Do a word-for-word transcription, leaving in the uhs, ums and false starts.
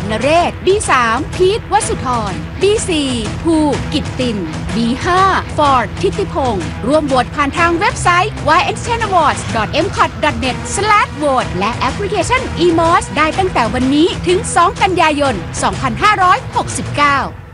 นเรศ บี สาม พีท วสุธร บี สี่ ภู กิตติน บี ห้า ฟอร์ด ทิติพงศ์ร่วมโหวตผ่านทางเว็บไซต์ วาย เอ็กซ์ เทน อวอร์ดส์ ดอท เอ็ม คอท ดอท เน็ต สแลช โหวต และแอปพลิเคชัน อี มอส ได้ตั้งแต่วันนี้ถึง สอง กันยายน สองพันห้าร้อยหกสิบเก้า